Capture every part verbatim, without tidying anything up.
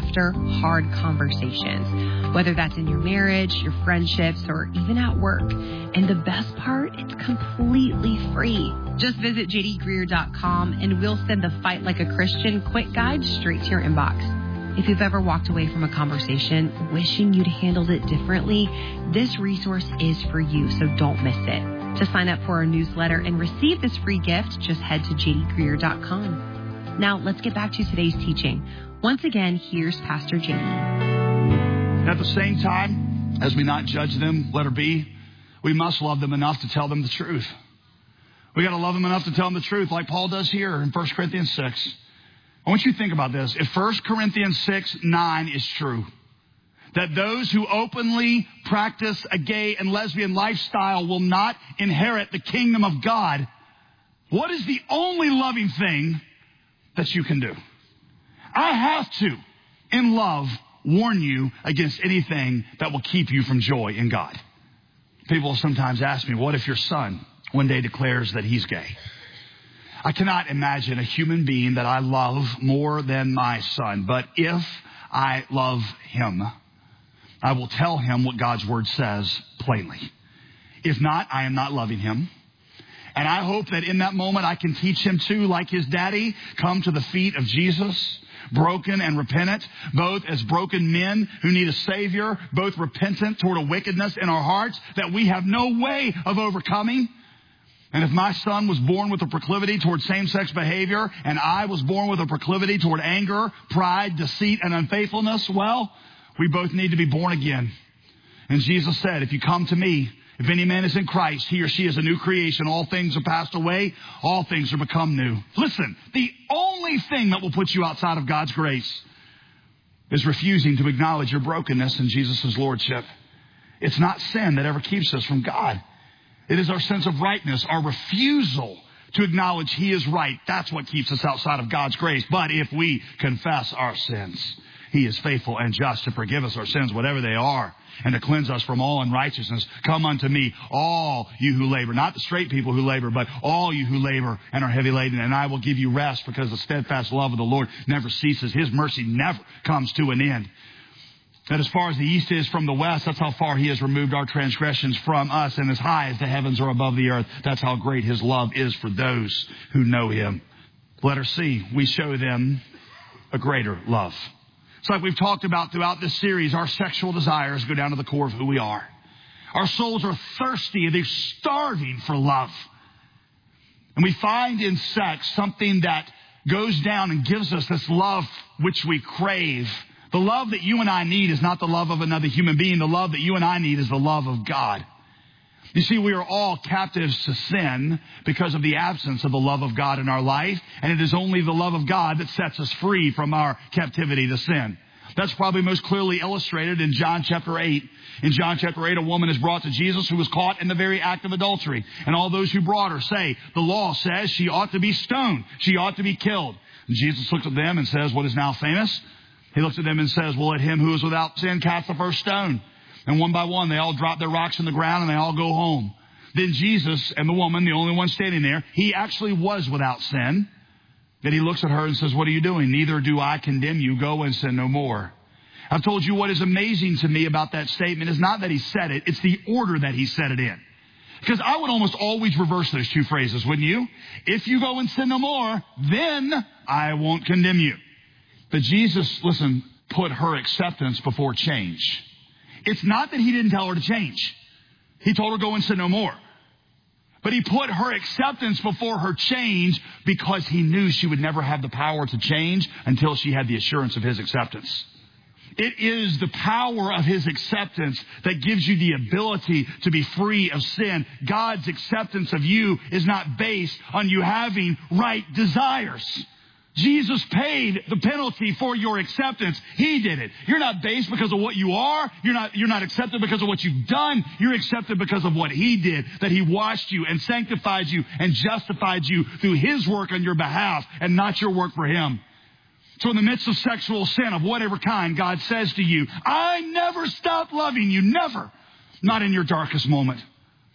after hard conversations, whether that's in your marriage, your friendships, or even at work. And the best part, it's completely free. Just visit j d greer dot com and we'll send the Fight Like a Christian quick guide straight to your inbox. If you've ever walked away from a conversation wishing you'd handled it differently, this resource is for you, so don't miss it. To sign up for our newsletter and receive this free gift, just head to j d greer dot com. Now, let's get back to today's teaching. Once again, here's Pastor J D. At the same time, as we not judge them, let her be, we must love them enough to tell them the truth. We got to love them enough to tell them the truth, like Paul does here in First Corinthians six. I want you to think about this. If First Corinthians six nine is true, that those who openly practice a gay and lesbian lifestyle will not inherit the kingdom of God, what is the only loving thing that you can do? I have to, in love, warn you against anything that will keep you from joy in God. People sometimes ask me, what if your son one day declares that he's gay? I cannot imagine a human being that I love more than my son. But if I love him, I will tell him what God's word says plainly. If not, I am not loving him. And I hope that in that moment I can teach him to, like his daddy, come to the feet of Jesus, broken and repentant, both as broken men who need a Savior, both repentant toward a wickedness in our hearts that we have no way of overcoming. And if my son was born with a proclivity toward same-sex behavior, and I was born with a proclivity toward anger, pride, deceit, and unfaithfulness, well, we both need to be born again. And Jesus said, if you come to me, if any man is in Christ, he or she is a new creation. All things are passed away. All things are become new. Listen, the only thing that will put you outside of God's grace is refusing to acknowledge your brokenness in Jesus' lordship. It's not sin that ever keeps us from God. It is our sense of rightness, our refusal to acknowledge he is right. That's what keeps us outside of God's grace. But if we confess our sins, he is faithful and just to forgive us our sins, whatever they are, and to cleanse us from all unrighteousness. Come unto me, all you who labor, not the straight people who labor, but all you who labor and are heavy laden, and I will give you rest, because the steadfast love of the Lord never ceases. His mercy never comes to an end. That as far as the east is from the west, that's how far he has removed our transgressions from us. And as high as the heavens are above the earth, that's how great his love is for those who know him. Letter C, we show them a greater love. It's like we've talked about throughout this series, our sexual desires go down to the core of who we are. Our souls are thirsty, they're starving for love. And we find in sex something that goes down and gives us this love which we crave. The love that you and I need is not the love of another human being. The love that you and I need is the love of God. You see, we are all captives to sin because of the absence of the love of God in our life. And it is only the love of God that sets us free from our captivity to sin. That's probably most clearly illustrated in John chapter eight. In John chapter eight, a woman is brought to Jesus who was caught in the very act of adultery. And all those who brought her say, the law says she ought to be stoned. She ought to be killed. And Jesus looks at them and says, what is now famous? He looks at them and says, well, let him who is without sin cast the first stone. And one by one, they all drop their rocks in the ground and they all go home. Then Jesus and the woman, the only one standing there, he actually was without sin. Then he looks at her and says, what are you doing? Neither do I condemn you. Go and sin no more. I've told you what is amazing to me about that statement is not that he said it, it's the order that he said it in. Because I would almost always reverse those two phrases, wouldn't you? If you go and sin no more, then I won't condemn you. But Jesus, listen, put her acceptance before change. It's not that he didn't tell her to change. He told her go and sin no more. But he put her acceptance before her change because he knew she would never have the power to change until she had the assurance of his acceptance. It is the power of his acceptance that gives you the ability to be free of sin. God's acceptance of you is not based on you having right desires. Jesus paid the penalty for your acceptance. He did it. You're not based because of what you are. You're not, you're not accepted because of what you've done. You're accepted because of what he did, that he washed you and sanctified you and justified you through his work on your behalf and not your work for him. So in the midst of sexual sin of whatever kind, God says to you, I never stop loving you. Never. Not in your darkest moment.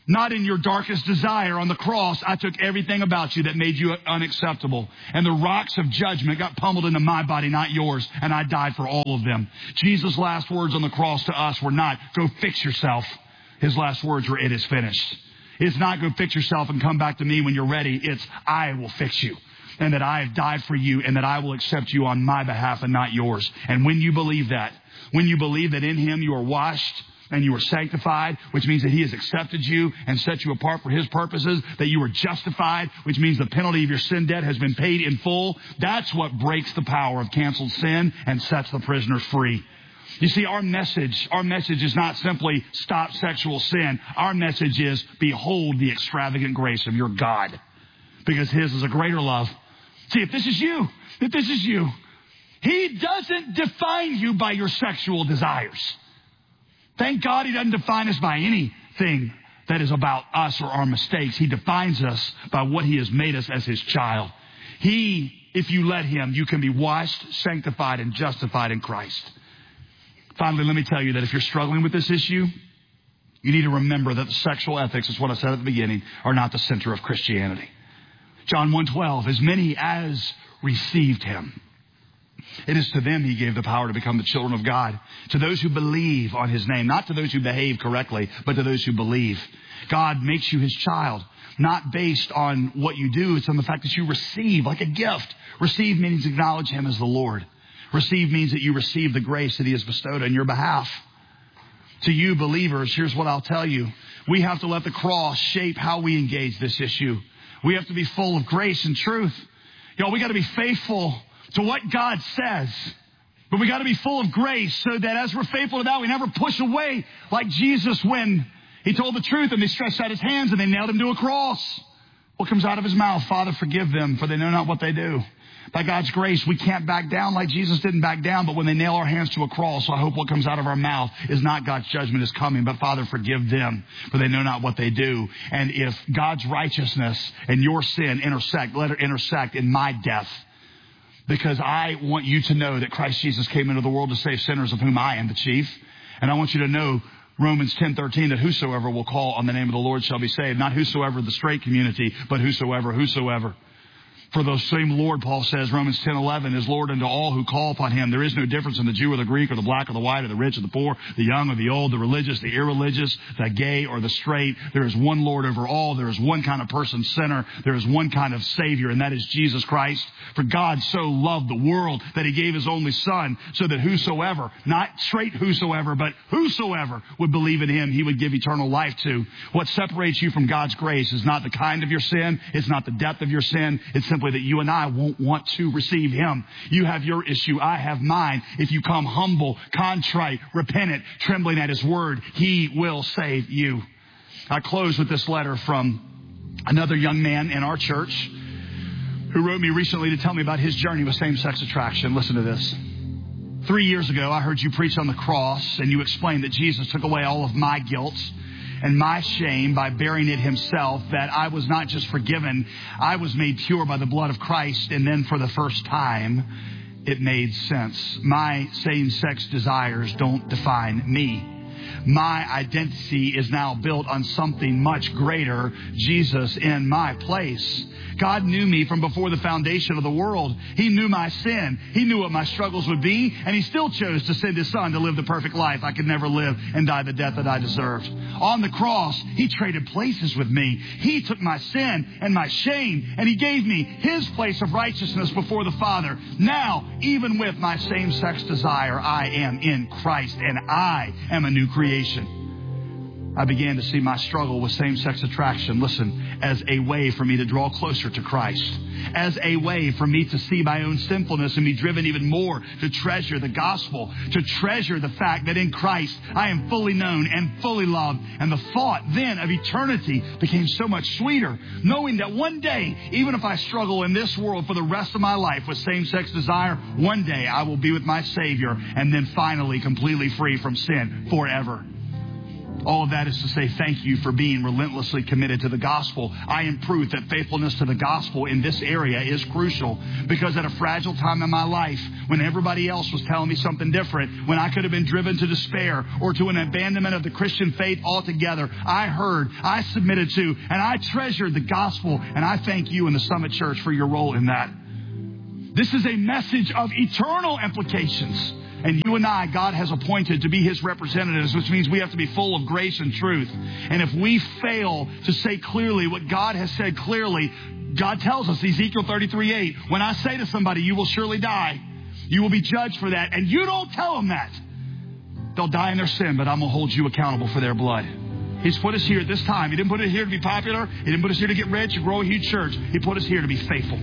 Not in your darkest desire. On the cross, I took everything about you that made you unacceptable. And the rocks of judgment got pummeled into my body, not yours. And I died for all of them. Jesus' last words on the cross to us were not, go fix yourself. His last words were, it is finished. It's not, go fix yourself and come back to me when you're ready. It's, I will fix you. And that I have died for you and that I will accept you on my behalf and not yours. And when you believe that, when you believe that in him you are washed, and you are sanctified, which means that he has accepted you and set you apart for his purposes, that you are justified, which means the penalty of your sin debt has been paid in full. That's what breaks the power of canceled sin and sets the prisoners free. You see, our message, our message is not simply stop sexual sin. Our message is behold the extravagant grace of your God, because his is a greater love. See, if this is you, if this is you, he doesn't define you by your sexual desires. Thank God he doesn't define us by anything that is about us or our mistakes. He defines us by what he has made us as his child. He, if you let him, you can be washed, sanctified, and justified in Christ. Finally, let me tell you that if you're struggling with this issue, you need to remember that the sexual ethics, is what I said at the beginning, are not the center of Christianity. John one twelve, as many as received him, it is to them he gave the power to become the children of God. To those who believe on his name. Not to those who behave correctly, but to those who believe. God makes you his child. Not based on what you do. It's on the fact that you receive like a gift. Receive means acknowledge him as the Lord. Receive means that you receive the grace that he has bestowed on your behalf. To you believers, here's what I'll tell you. We have to let the cross shape how we engage this issue. We have to be full of grace and truth. Y'all, we got to be faithful to what God says. But we got to be full of grace so that as we're faithful to that, we never push away like Jesus when he told the truth and they stretched out his hands and they nailed him to a cross. What comes out of his mouth? Father, forgive them, for they know not what they do. By God's grace, we can't back down like Jesus didn't back down. But when they nail our hands to a cross, I hope what comes out of our mouth is not God's judgment is coming, but Father, forgive them, for they know not what they do. And if God's righteousness and your sin intersect, let it intersect in my death. Because I want you to know that Christ Jesus came into the world to save sinners, of whom I am the chief. And I want you to know Romans ten thirteen, that whosoever will call on the name of the Lord shall be saved. Not whosoever the straight community, but whosoever, whosoever. For the same Lord, Paul says, Romans ten eleven, is Lord unto all who call upon him. There is no difference in the Jew or the Greek or the black or the white or the rich or the poor, the young or the old, the religious, the irreligious, the gay or the straight. There is one Lord over all. There is one kind of person, sinner. There is one kind of Savior, and that is Jesus Christ. For God so loved the world that he gave his only Son, so that whosoever, not straight whosoever, but whosoever would believe in him, he would give eternal life to. What separates you from God's grace is not the kind of your sin. It's not the depth of your sin. It's simply that you and I won't want to receive him. You have your issue. I have mine. If you come humble, contrite, repentant, trembling at his word, he will save you. I close with this letter from another young man in our church who wrote me recently to tell me about his journey with same-sex attraction. Listen to this. Three years ago, I heard you preach on the cross, and you explained that Jesus took away all of my guilt and my shame by bearing it himself, that I was not just forgiven, I was made pure by the blood of Christ. And then for the first time, it made sense. My same-sex desires don't define me. My identity is now built on something much greater, Jesus in my place. God knew me from before the foundation of the world. He knew my sin. He knew what my struggles would be, and he still chose to send his Son to live the perfect life I could never live and die the death that I deserved. On the cross, he traded places with me. He took my sin and my shame, and he gave me his place of righteousness before the Father. Now, even with my same-sex desire, I am in Christ, and I am a new creation. I began to see my struggle with same-sex attraction, listen, as a way for me to draw closer to Christ, as a way for me to see my own sinfulness and be driven even more to treasure the gospel, to treasure the fact that in Christ I am fully known and fully loved. And the thought then of eternity became so much sweeter, knowing that one day, even if I struggle in this world for the rest of my life with same-sex desire, one day I will be with my Savior and then finally completely free from sin forever. All of that is to say thank you for being relentlessly committed to the gospel. I am proof that faithfulness to the gospel in this area is crucial, because at a fragile time in my life, when everybody else was telling me something different, when I could have been driven to despair or to an abandonment of the Christian faith altogether, I heard, I submitted to, and I treasured the gospel. And I thank you and the Summit Church for your role in that. This is a message of eternal implications. And you and I, God has appointed to be His representatives, which means we have to be full of grace and truth. And if we fail to say clearly what God has said clearly, God tells us, Ezekiel thirty-three eight, when I say to somebody, you will surely die, you will be judged for that, and you don't tell them that, they'll die in their sin, but I'm going to hold you accountable for their blood. He's put us here at this time. He didn't put us here to be popular. He didn't put us here to get rich or grow a huge church. He put us here to be faithful.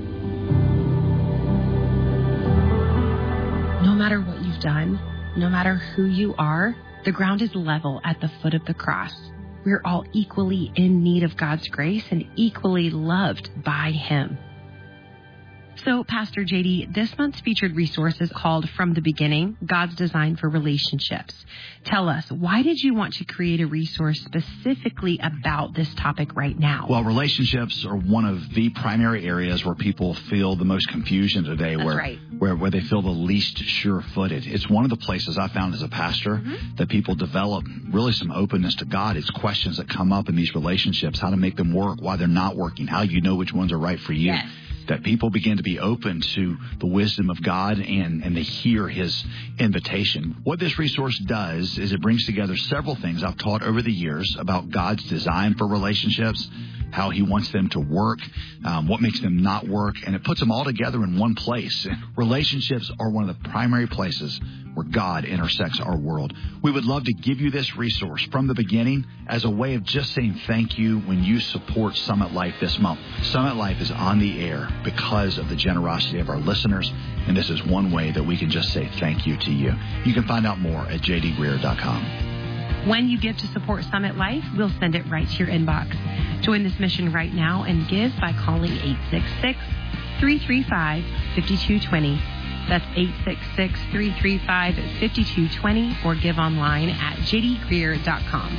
No matter what you've done, no matter who you are, the ground is level at the foot of the cross. We're all equally in need of God's grace and equally loved by Him. So, Pastor J D, this month's featured resource is called From the Beginning, God's Design for Relationships. Tell us, why did you want to create a resource specifically about this topic right now? Well, relationships are one of the primary areas where people feel the most confusion today, That's where, right. where where they feel the least sure-footed. It's one of the places I found as a pastor mm-hmm. that people develop really some openness to God. It's questions that come up in these relationships, how to make them work, why they're not working, how you know which ones are right for you. Yes. That people begin to be open to the wisdom of God and, and they hear His invitation. What this resource does is it brings together several things I've taught over the years about God's design for relationships, how He wants them to work, um, what makes them not work, and it puts them all together in one place. Relationships are one of the primary places where God intersects our world. We would love to give you this resource from the beginning as a way of just saying thank you when you support Summit Life this month. Summit Life is on the air because of the generosity of our listeners, and this is one way that we can just say thank you to you. You can find out more at j d greer dot com. When you give to support Summit Life, we'll send it right to your inbox. Join this mission right now and give by calling eight six six, three three five, five two two zero. That's eight six six, three three five, five two two zero, or give online at j d greer dot com.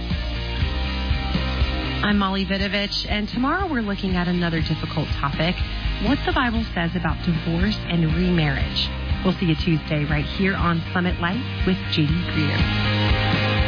I'm Molly Vidovich, and tomorrow we're looking at another difficult topic, what the Bible says about divorce and remarriage. We'll see you Tuesday right here on Summit Life with J D Greer.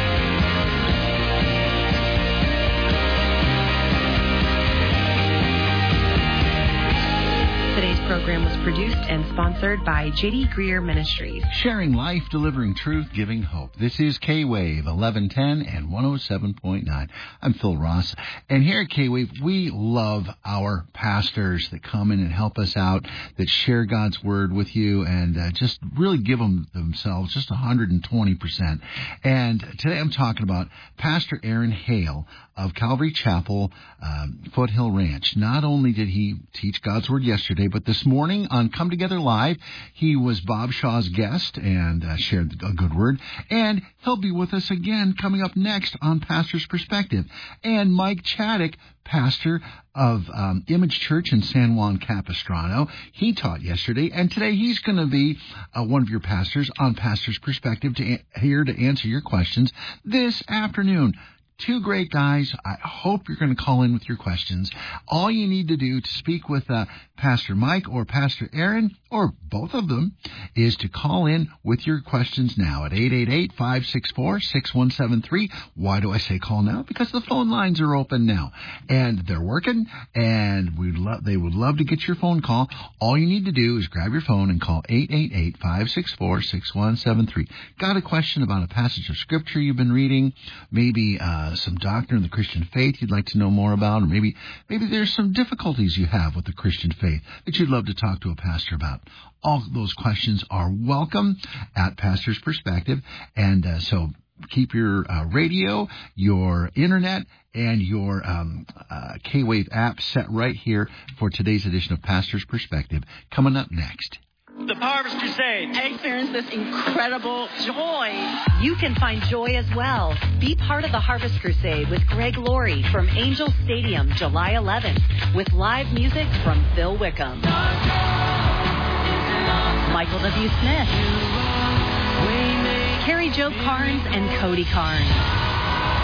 Today's program was produced and sponsored by J D Greer Ministries. Sharing life, delivering truth, giving hope. This is K-Wave eleven ten and one oh seven point nine. I'm Phil Ross. And here at K-Wave, we love our pastors that come in and help us out, that share God's Word with you, and uh, just really give them themselves just one hundred twenty percent. And today I'm talking about Pastor Aaron Hale of Calvary Chapel, um, Foothill Ranch. Not only did he teach God's Word yesterday, but this morning on Come Together Live, he was Bob Shaw's guest and uh, shared a good word. And he'll be with us again coming up next on Pastor's Perspective. And Mike Chaddick, pastor of um, Image Church in San Juan Capistrano, he taught yesterday, and today he's going to be uh, one of your pastors on Pastor's Perspective, to a- here to answer your questions this afternoon. Two great guys. I hope you're going to call in with your questions. All you need to do to speak with uh, Pastor Mike or Pastor Aaron, or both of them, is to call in with your questions now at eight eight eight, five six four, six one seven three. Why do I say call now? Because the phone lines are open now, and they're working, and we'd lo- they would love to get your phone call. All you need to do is grab your phone and call eight eight eight, five six four, six one seven three. Got a question about a passage of Scripture you've been reading, maybe uh, some doctrine of the Christian faith you'd like to know more about, or maybe maybe there's some difficulties you have with the Christian faith that you'd love to talk to a pastor about. All those questions are welcome at Pastor's Perspective, and uh, so keep your uh, radio, your internet, and your um, uh, K-Wave app set right here for today's edition of Pastor's Perspective. Coming up next. The Harvest Crusade. I experienced this incredible joy. You can find joy as well. Be part of the Harvest Crusade with Greg Laurie from Angel Stadium, July eleventh, with live music from Phil Wickham, Michael W. Smith, Carrie Jo Carnes, and Cody Carnes.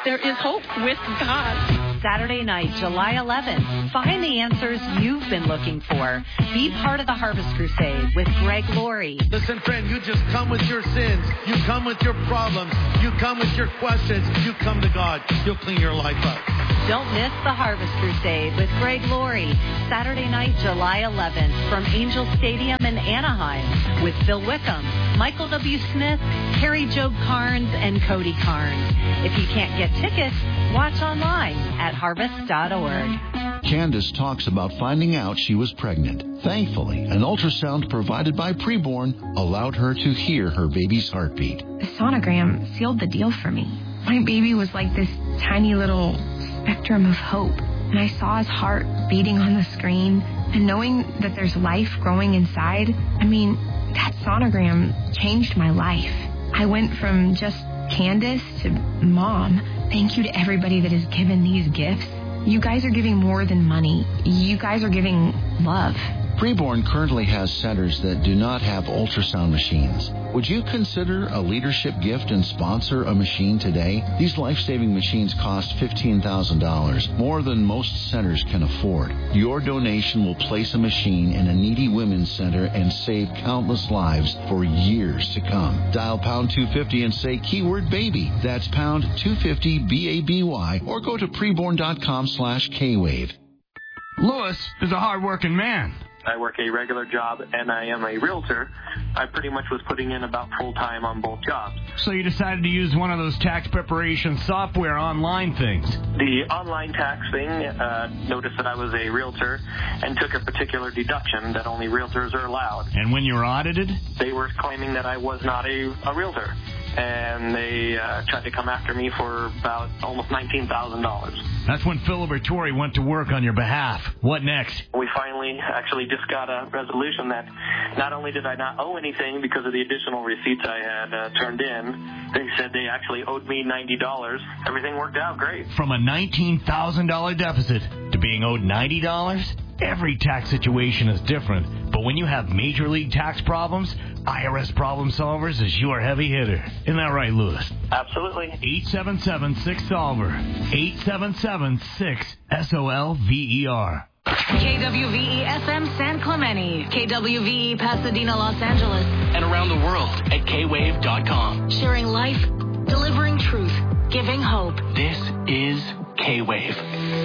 there is hope with God. Saturday night, July eleventh. Find the answers you've been looking for. Be part of the Harvest Crusade with Greg Laurie. Listen, friend, you just come with your sins. You come with your problems. You come with your questions. You come to God. He'll clean your life up. Don't miss the Harvest Crusade with Greg Laurie. Saturday night, July eleventh from Angel Stadium in Anaheim with Phil Wickham, Michael W. Smith, Harry Job Carnes, and Cody Carnes. If you can't get tickets, watch online at harvest dot org. Candace talks about finding out she was pregnant. Thankfully, an ultrasound provided by Preborn allowed her to hear her baby's heartbeat. The sonogram sealed the deal for me. My baby was like this tiny little spectrum of hope. And I saw his heart beating on the screen. And knowing that there's life growing inside, I mean, that sonogram changed my life. I went from just Candace to Mom. Thank you to everybody that has given these gifts. You guys are giving more than money. You guys are giving love. Preborn currently has centers that do not have ultrasound machines. Would you consider a leadership gift and sponsor a machine today? These life-saving machines cost fifteen thousand dollars, more than most centers can afford. Your donation will place a machine in a needy women's center and save countless lives for years to come. Dial pound two fifty and say keyword baby. That's pound two fifty B A B Y, or go to preborn.com slash K-Wave. Lewis is a hard-working man. I work a regular job, and I am a realtor. I pretty much was putting in about full-time on both jobs. So you decided to use one of those tax preparation software online things. The online tax thing uh, noticed that I was a realtor and took a particular deduction that only realtors are allowed. And when you were audited? They were claiming that I was not a, a realtor. And they uh, tried to come after me for about almost nineteen thousand dollars. That's when Phil Libertori went to work on your behalf. What next? We finally actually just got a resolution that not only did I not owe anything because of the additional receipts I had uh, turned in, they said they actually owed me ninety dollars. Everything worked out great. From a nineteen thousand dollars deficit to being owed ninety dollars? Every tax situation is different, but when you have major league tax problems, I R S Problem Solvers is your heavy hitter. Isn't that right, Lewis? Absolutely. eight seven seven six solver. eight seven seven six S O L V E R. K W V E F M San Clemente, K W V E Pasadena, Los Angeles, and around the world at K wave dot com. Sharing life, delivering truth, giving hope. This is K-Wave.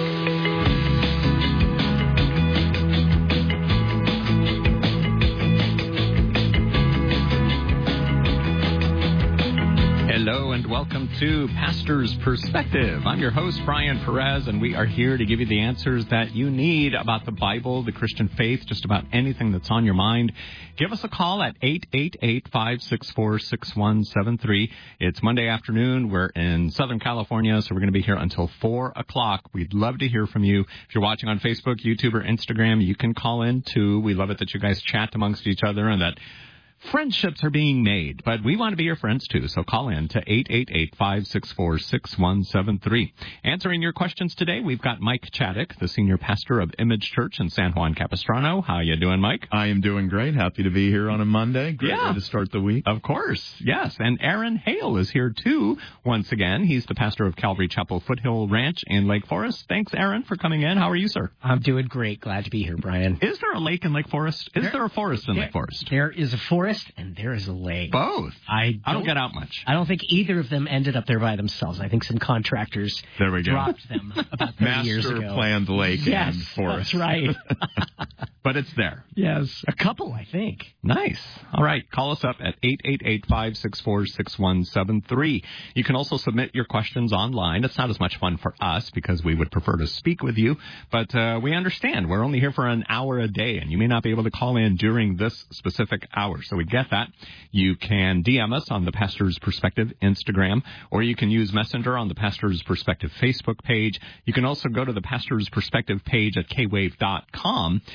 Hello and welcome to Pastor's Perspective. I'm your host, Brian Perez, and we are here to give you the answers that you need about the Bible, the Christian faith, just about anything that's on your mind. Give us a call at eight eight eight, five six four, six one seven three. It's Monday afternoon. We're in Southern California, so we're going to be here until four o'clock. We'd love to hear from you. If you're watching on Facebook, YouTube, or Instagram, you can call in, too. We love it that you guys chat amongst each other and that friendships are being made, but we want to be your friends, too, so call in to eight eight eight, five six four, six one seven three. Answering your questions today, we've got Mike Chaddick, the senior pastor of Image Church in San Juan Capistrano. How you doing, Mike? I am doing great. Happy to be here on a Monday. Great yeah. way to start the week. Of course, yes. And Aaron Hale is here, too, once again. He's the pastor of Calvary Chapel Foothill Ranch in Lake Forest. Thanks, Aaron, for coming in. How are you, sir? I'm doing great. Glad to be here, Brian. Is there a lake in Lake Forest? Is there, there a forest in there, Lake Forest? There is a forest. And there is a lake. Both. I don't, I don't get out much. I don't think either of them ended up there by themselves. I think some contractors there we go. dropped them about thirty Master years ago. Master planned lake yes, and forest. That's right. But it's there. Yes, a couple, I think. Nice. All right. Call us up at eight eight eight, five six four, six one seven three. You can also submit your questions online. It's not as much fun for us because we would prefer to speak with you, but uh, we understand. We're only here for an hour a day, and you may not be able to call in during this specific hour, so we get that. You can D M us on the Pastor's Perspective Instagram, or you can use Messenger on the Pastor's Perspective Facebook page. You can also go to the Pastor's Perspective page at K wave dot com, which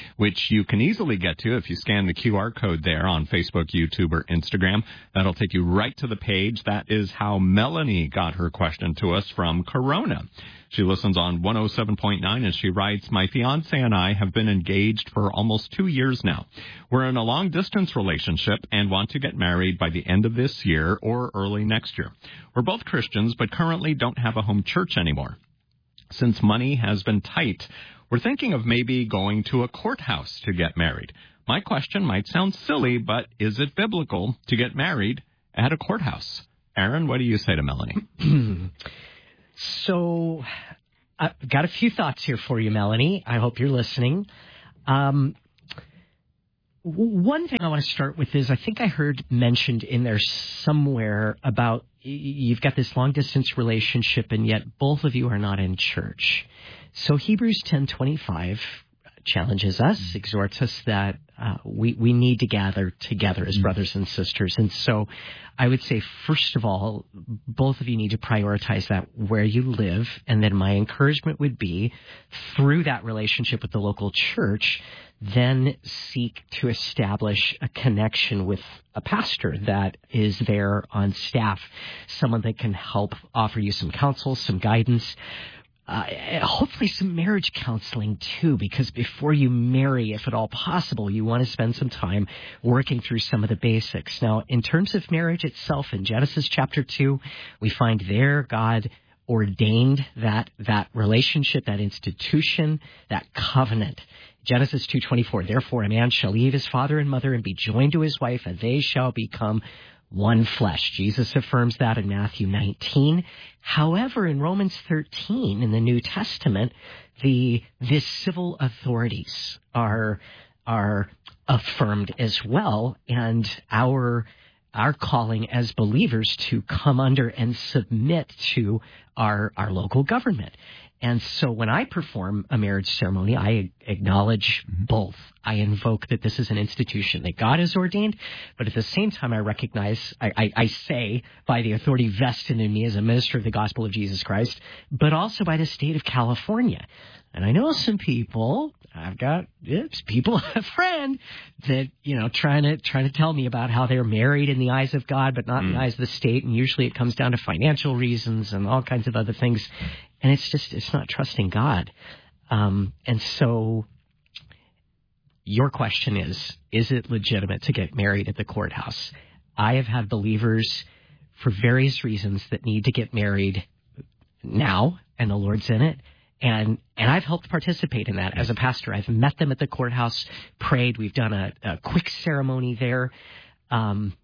which you can easily get to if you scan the Q R code there on Facebook, YouTube, or Instagram. That'll take you right to the page. That is how Melanie got her question to us from Corona. She listens on one oh seven point nine, and she writes, my fiance and I have been engaged for almost two years now. We're in a long-distance relationship and want to get married by the end of this year or early next year. We're both Christians, but currently don't have a home church anymore. Since money has been tight, we're thinking of maybe going to a courthouse to get married. My question might sound silly, but is it biblical to get married at a courthouse? Aaron, what do you say to Melanie? So, I've got a few thoughts here for you, Melanie. I hope you're listening. Um, one thing I want to start with is I think I heard mentioned in there somewhere about you've got this long-distance relationship, and yet both of you are not in church. So Hebrews ten twenty-five challenges us, exhorts us that uh, we, we need to gather together as brothers and sisters. And so I would say, first of all, both of you need to prioritize that where you live. And then my encouragement would be, through that relationship with the local church, then seek to establish a connection with a pastor that is there on staff, someone that can help offer you some counsel, some guidance. Uh, hopefully some marriage counseling, too, because before you marry, if at all possible, you want to spend some time working through some of the basics. Now, in terms of marriage itself, in Genesis chapter two, we find there God ordained that that relationship, that institution, that covenant. Genesis two twenty-four, therefore a man shall leave his father and mother and be joined to his wife, and they shall become one flesh. Jesus affirms that in Matthew nineteen. However, in Romans thirteen, in the New Testament, the the civil authorities are are affirmed as well, and our our calling as believers to come under and submit to our our local government. And so when I perform a marriage ceremony, I acknowledge both. I invoke that this is an institution that God has ordained, but at the same time I recognize, I, I, I say, by the authority vested in me as a minister of the gospel of Jesus Christ, but also by the state of California. And I know some people, I've got oops, people, a friend that, you know, trying to trying to tell me about how they're married in the eyes of God, but not mm. in the eyes of the state. And usually it comes down to financial reasons and all kinds of other things. And it's just, it's not trusting God. Um, and so your question is, is it legitimate to get married at the courthouse? I have had believers for various reasons that need to get married now, and the Lord's in it. And and I've helped participate in that as a pastor. I've met them at the courthouse, prayed. We've done a, a quick ceremony there. Um,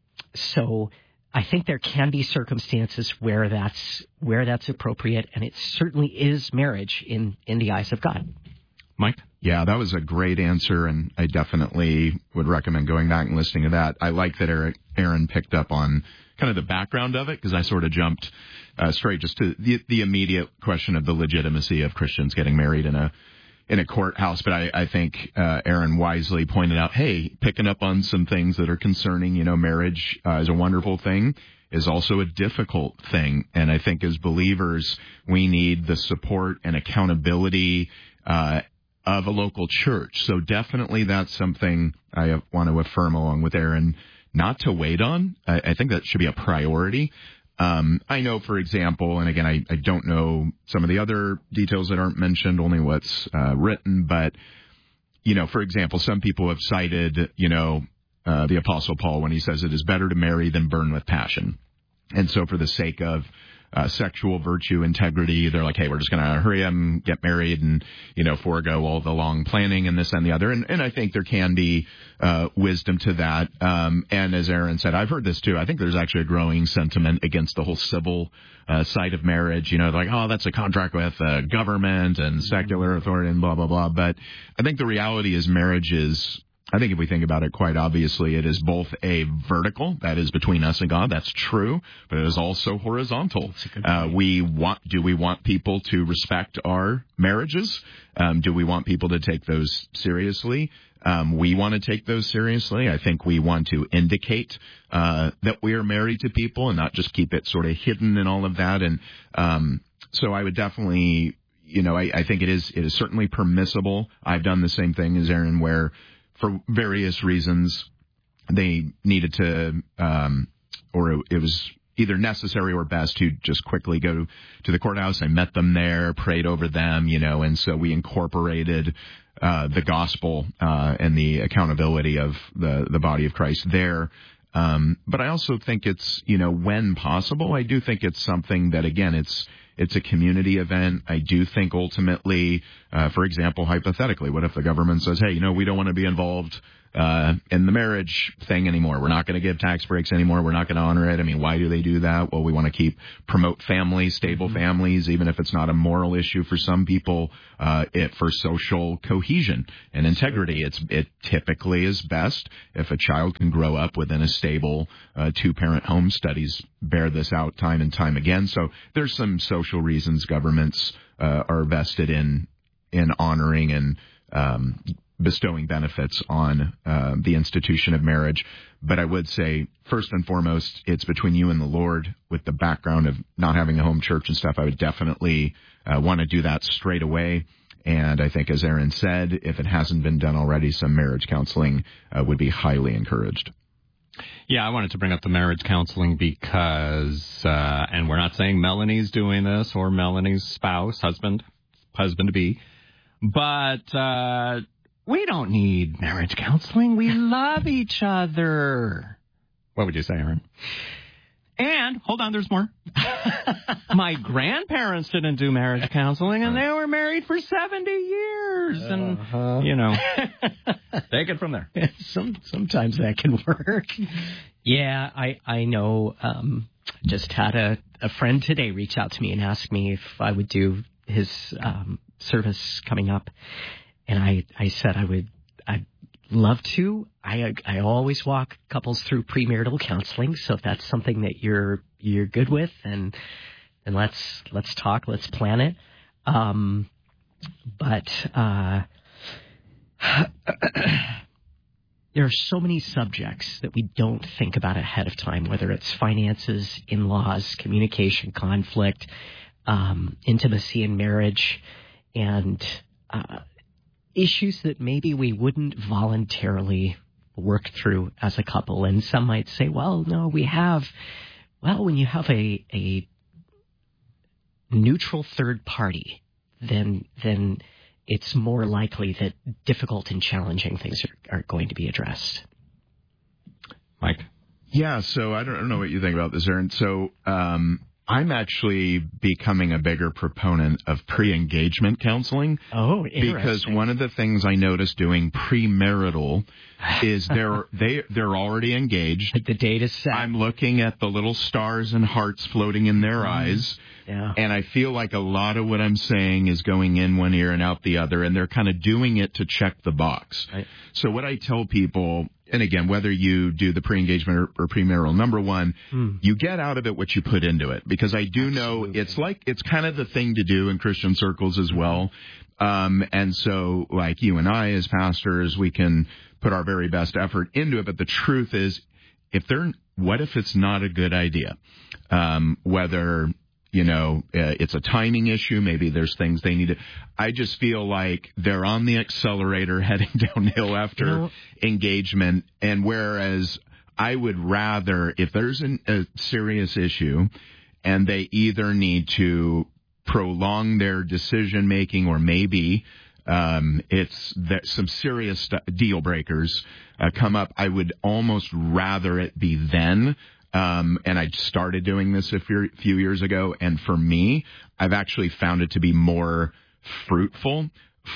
so I think there can be circumstances where that's where that's appropriate, and it certainly is marriage in, in the eyes of God. Mike? Yeah, that was a great answer, and I definitely would recommend going back and listening to that. I like that Eric, Aaron picked up on kind of the background of it, because I sort of jumped uh, straight just to the, the immediate question of the legitimacy of Christians getting married in a in a courthouse. But I, I think uh, Aaron wisely pointed out, hey, picking up on some things that are concerning, you know, marriage uh, is a wonderful thing, is also a difficult thing. And I think as believers, we need the support and accountability uh, of a local church. So definitely that's something I want to affirm along with Aaron, not to wait on. I, I think that should be a priority. Um, I know, for example, and again, I, I don't know some of the other details that aren't mentioned, only what's uh, written, but, you know, for example, some people have cited, you know, uh, the Apostle Paul when he says it is better to marry than burn with passion. And so for the sake of Uh, sexual virtue, integrity, they're like, hey, we're just going to hurry up and get married and, you know, forego all the long planning and this and the other. And, and I think there can be uh, wisdom to that. Um, and as Aaron said, I've heard this too. I think there's actually a growing sentiment against the whole civil uh, side of marriage. You know, like, oh, that's a contract with uh, government and secular authority and blah, blah, blah. But I think the reality is marriage is, I think if we think about it quite obviously, it is both a vertical, that is between us and God, that's true, but it is also horizontal. Uh, we want, do we want people to respect our marriages? Um, do we want people to take those seriously? Um, we want to take those seriously. I think we want to indicate uh, that we are married to people and not just keep it sort of hidden and all of that. And um, so I would definitely, you know, I, I think it is it is certainly permissible. I've done the same thing as Aaron, where for various reasons they needed to, um, or it, it was either necessary or best to just quickly go to the courthouse. I met them there, prayed over them, you know, and so we incorporated uh, the gospel uh, and the accountability of the, the body of Christ there. Um, but I also think it's, you know, when possible, I do think it's something that, again, it's it's a community event. I do think ultimately, uh, for example, hypothetically, what if the government says, hey, you know, we don't want to be involved uh, in the marriage thing anymore. We're not going to give tax breaks anymore. We're not going to honor it. I mean, why do they do that? Well, we want to keep, promote families, stable mm-hmm. families, even if it's not a moral issue for some people, uh, it for social cohesion and integrity. It's, it typically is best if a child can grow up within a stable uh, two-parent home. Studies bear this out time and time again. So there's some social reasons governments uh, are vested in, in honoring and, um, bestowing benefits on uh, the institution of marriage. But I would say, first and foremost, it's between you and the Lord. With the background of not having a home church and stuff, I would definitely uh, want to do that straight away. And I think, as Aaron said, if it hasn't been done already, some marriage counseling uh, would be highly encouraged. Yeah, I wanted to bring up the marriage counseling because, uh, and we're not saying Melanie's doing this or Melanie's spouse, husband, husband-to-be, but uh, we don't need marriage counseling. We love each other. What would you say, Aaron? And, hold on, there's more. My grandparents didn't do marriage counseling, and they were married for seventy years. And, uh-huh. you know, take it from there. Some, sometimes that can work. Yeah, I, I know. Um, just had a, a friend today reach out to me and ask me if I would do his um, service coming up. And I, I said I would I'd love to. I I always walk couples through premarital counseling, so if that's something that you're you're good with, and and let's let's talk, let's plan it. Um, but uh, there are so many subjects that we don't think about ahead of time, whether it's finances, in-laws, communication, conflict, um, intimacy in marriage, and uh, issues that maybe we wouldn't voluntarily work through as a couple. And some might say, well, no, we have, well, when you have a, a neutral third party, then, then it's more likely that difficult and challenging things are, are going to be addressed. Mike? Yeah, so I don't, I don't know what you think about this, Aaron. So, um, I'm actually becoming a bigger proponent of pre-engagement counseling. Oh, interesting. Because one of the things I noticed doing premarital is they're they they're already engaged. The date is set. I'm looking at the little stars and hearts floating in their mm. eyes. Yeah. And I feel like a lot of what I'm saying is going in one ear and out the other, and they're kind of doing it to check the box. Right. So what I tell people, and again, whether you do the pre-engagement or, or premarital, number one, mm. you get out of it what you put into it. Because I do Absolutely. know it's like, it's kind of the thing to do in Christian circles as well. Um, and so, like you and I as pastors, we can put our very best effort into it. But the truth is, if they're, what if it's not a good idea? Um, whether, you know, uh, it's a timing issue. Maybe there's things they need to. I just feel like they're on the accelerator heading downhill after you know, engagement. And whereas I would rather, if there's an, a serious issue and they either need to prolong their decision making or maybe um, it's that some serious st- deal breakers uh, come up, I would almost rather it be then. Um, and I started doing this a few, few years ago, and for me, I've actually found it to be more fruitful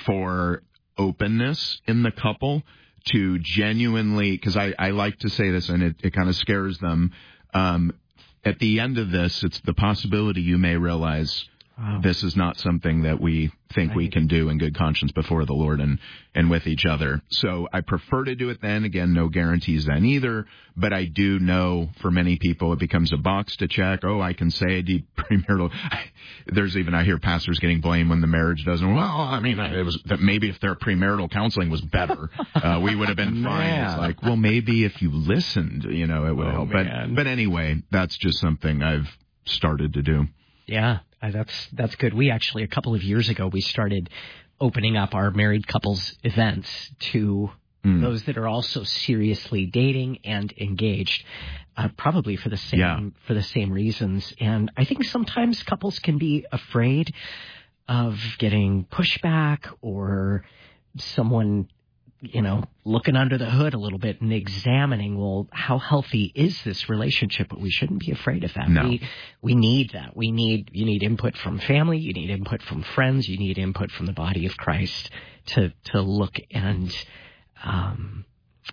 for openness in the couple to genuinely, because I, I like to say this, and it, it kind of scares them. Um, at the end of this, it's the possibility you may realize wow. this is not something that we think right. we can do in good conscience before the Lord and, and with each other. So I prefer to do it then. Again, no guarantees then either. But I do know for many people it becomes a box to check. Oh, I can say I did premarital. There's even, I hear pastors getting blamed when the marriage doesn't. Well, I mean, it was that maybe if their premarital counseling was better, uh, we would have been fine. It's like, well, maybe if you listened, you know, it would oh, help. Man. But, but anyway, that's just something I've started to do. Yeah. Uh, that's that's good. We actually, a couple of years ago, we started opening up our married couples events to mm. those that are also seriously dating and engaged, uh, probably for the same yeah. for the same reasons. And I think sometimes couples can be afraid of getting pushback or someone, you know, looking under the hood a little bit and examining, well, how healthy is this relationship? But we shouldn't be afraid of that. No. We we need that. We need you need input from family. You need input from friends. You need input from the body of Christ to to look and um,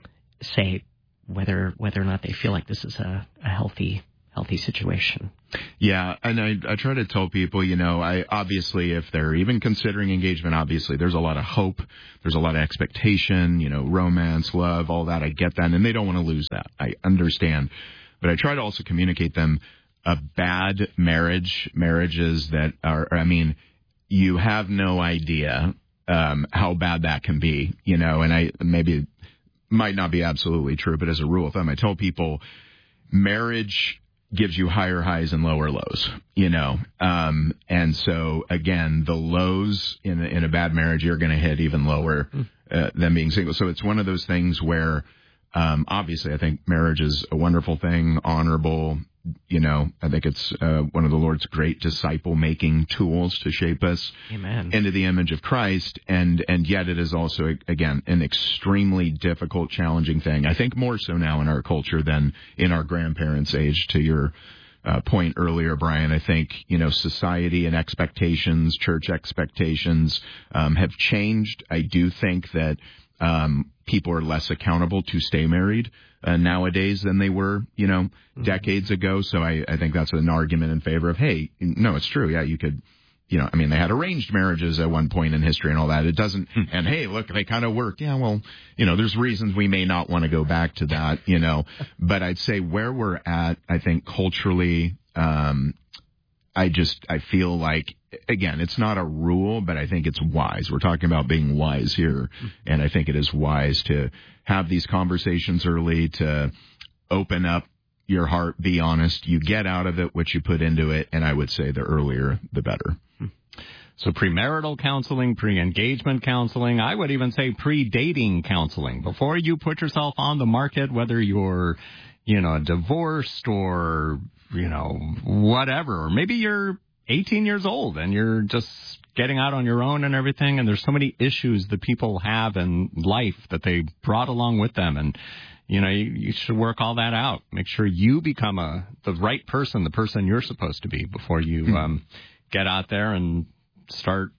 say whether whether or not they feel like this is a, a healthy healthy situation. Yeah, and I, I try to tell people, you know, I obviously, if they're even considering engagement, obviously there's a lot of hope, there's a lot of expectation, you know, romance, love, all that. I get that, and they don't want to lose that. I understand. But I try to also communicate them a bad marriage, marriages that are, I mean, you have no idea um, how bad that can be, you know, and I maybe might not be absolutely true, but as a rule of thumb, I tell people marriage gives you higher highs and lower lows, you know. Um, and so, again, the lows in a, in a bad marriage, you're going to hit even lower uh, than being single. So it's one of those things where, um, obviously, I think marriage is a wonderful thing, honorable. You know, I think it's uh, one of the Lord's great disciple-making tools to shape us Amen. into the image of Christ. And, and yet it is also, again, an extremely difficult, challenging thing. I think more so now in our culture than in our grandparents' age, to your uh, point earlier, Brian. I think, you know, society and expectations, church expectations um, have changed. I do think that um, people are less accountable to stay married Uh, nowadays than they were, you know, mm-hmm. decades ago. So I, I think that's an argument in favor of, hey, no, it's true. Yeah, you could, you know, I mean, they had arranged marriages at one point in history and all that. It doesn't, mm-hmm. and hey, look, they kind of worked. Yeah, well, you know, there's reasons we may not want to go back to that, you know. But I'd say where we're at, I think culturally, um, I just, I feel like, again, it's not a rule, but I think it's wise. We're talking about being wise here. And I think it is wise to have these conversations early, to open up your heart, be honest. You get out of it what you put into it. And I would say the earlier, the better. So premarital counseling, pre-engagement counseling, I would even say pre-dating counseling. Before you put yourself on the market, whether you're, you know, divorced or, you know, whatever, or maybe you're eighteen years old and you're just getting out on your own and everything, and there's so many issues that people have in life that they brought along with them, and you know, you, you should work all that out. Make sure you become a the right person, the person you're supposed to be, before you mm-hmm. um, get out there and start,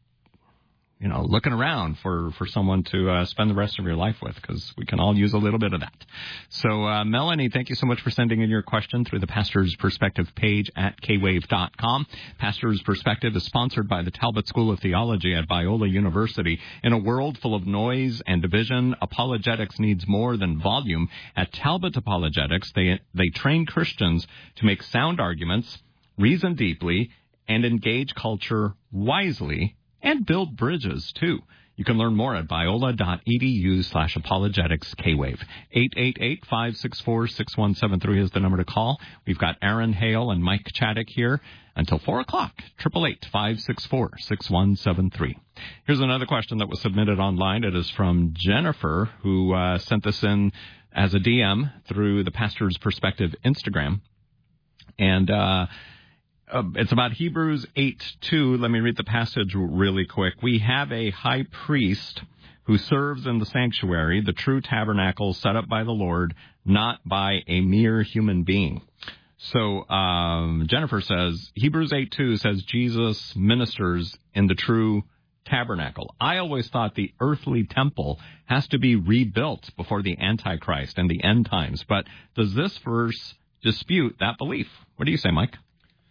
you know, looking around for, for someone to uh, spend the rest of your life with, because we can all use a little bit of that. So, uh, Melanie, thank you so much for sending in your question through the Pastor's Perspective page at k wave dot com. Pastor's Perspective is sponsored by the Talbot School of Theology at Biola University. In a world full of noise and division, apologetics needs more than volume. At Talbot Apologetics, they, they train Christians to make sound arguments, reason deeply, and engage culture wisely, and build bridges, too. You can learn more at biola.edu slash apologetics K-Wave. eight eight eight, five six four, six one seven three is the number to call. We've got Aaron Hale and Mike Chaddick here until four o'clock. eight eight eight, five six four, six one seven three. Here's another question that was submitted online. It is from Jennifer, who uh, sent this in as a D M through the Pastor's Perspective Instagram. And uh Uh, it's about Hebrews eight two. Let me read the passage really quick. We have a high priest who serves in the sanctuary, the true tabernacle set up by the Lord, not by a mere human being. So um, Jennifer says, Hebrews eight two says Jesus ministers in the true tabernacle. I always thought the earthly temple has to be rebuilt before the Antichrist and the end times. But does this verse dispute that belief? What do you say, Mike?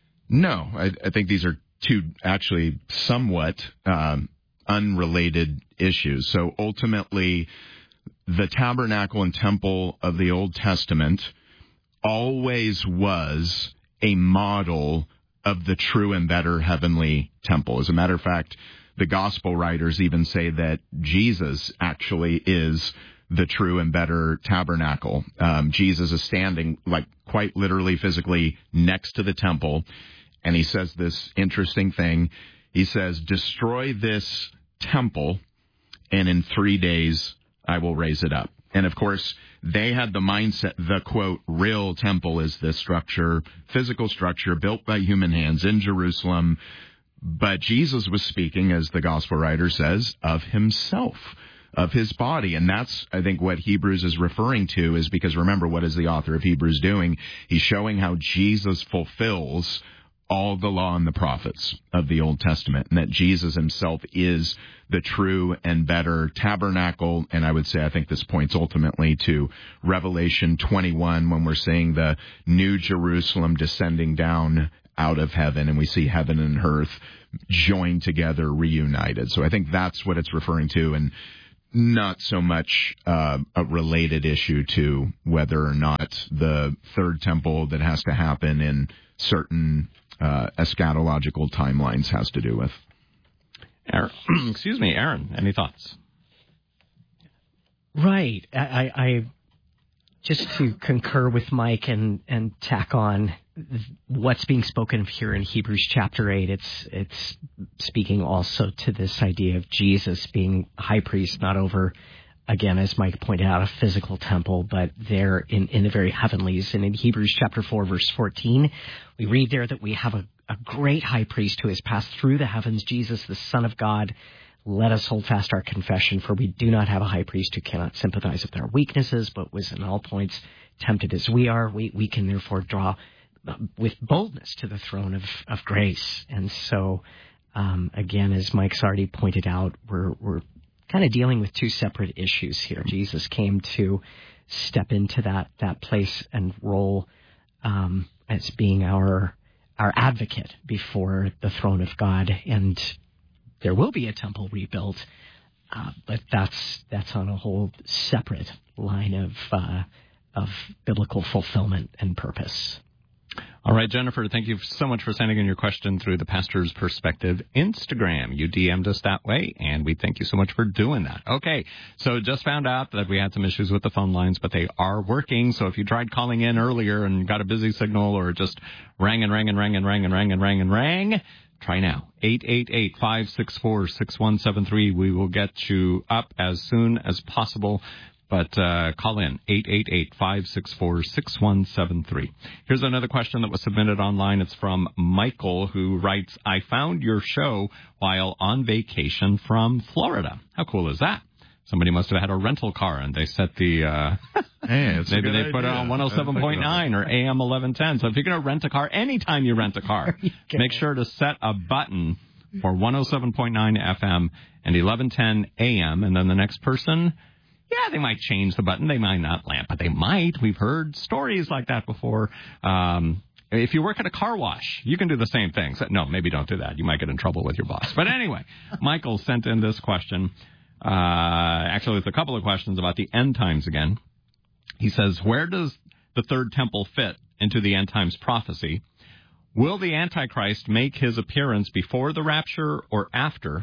No, I, I think these are two actually somewhat um, unrelated issues. So ultimately, the tabernacle and temple of the Old Testament always was a model of the true and better heavenly temple. As a matter of fact, the gospel writers even say that Jesus actually is the true and better tabernacle. Um, Jesus is standing, like, quite literally, physically next to the temple. and he says this interesting thing. He says, destroy this temple, and in three days I will raise it up. And, of course, they had the mindset, the, quote, real temple is this structure, physical structure built by human hands in Jerusalem. But Jesus was speaking, as the gospel writer says, of himself, of his body. And that's, I think, what Hebrews is referring to, is because, remember, what is the author of Hebrews doing? He's showing how Jesus fulfills all the law and the prophets of the Old Testament, and that Jesus himself is the true and better tabernacle. And I would say, I think this points ultimately to Revelation twenty-one, when we're seeing the new Jerusalem descending down out of heaven, and we see heaven and earth joined together, reunited. So I think that's what it's referring to, and not so much uh, a related issue to whether or not the third temple that has to happen in certain uh, eschatological timelines has to do with. Aaron, excuse me, Aaron, any thoughts? Right. I, I, I just to concur with Mike and, and tack on what's being spoken of here in Hebrews chapter eight. It's it's speaking also to this idea of Jesus being high priest, not over, again, as Mike pointed out, a physical temple, but there in, in the very heavenlies. And in Hebrews chapter four, verse fourteen, we read there that we have a, a great high priest who has passed through the heavens, Jesus, the Son of God. Let us hold fast our confession, for we do not have a high priest who cannot sympathize with our weaknesses, but was in all points tempted as we are. We, we can therefore draw with boldness to the throne of, of grace. And so, um, again, as Mike's already pointed out, we're, we're kind of dealing with two separate issues here. Jesus came to step into that, that place and role um, as being our our advocate before the throne of God, and there will be a temple rebuilt, uh, but that's that's on a whole separate line of uh, of biblical fulfillment and purpose. All right, Jennifer, thank you so much for sending in your question through the Pastor's Perspective Instagram. You D M'd us that way, and we thank you so much for doing that. Okay, so just found out that we had some issues with the phone lines, but they are working. So if you tried calling in earlier and got a busy signal, or just rang and rang and rang and rang and rang and rang and rang, try now. eight eight eight, five six four, six one seven three. We will get you up as soon as possible. But uh, call in, eight eight eight, five six four, six one seven three. Here's another question that was submitted online. It's from Michael, who writes, I found your show while on vacation from Florida. How cool is that? Somebody must have had a rental car, and they set the, uh, hey, maybe they put it on one oh seven point nine or A M eleven ten. So if you're going to rent a car, anytime you rent a car, make sure to set a button for one oh seven point nine F M and eleven ten A M, and then the next person... Yeah, they might change the button. They might not lamp, but they might. We've heard stories like that before. Um, if you work at a car wash, you can do the same thing. So, no, maybe don't do that. You might get in trouble with your boss. But anyway, Michael sent in this question. Uh, actually, it's a couple of questions about the end times again. He says, where does the third temple fit into the end times prophecy? Will the Antichrist make his appearance before the rapture or after?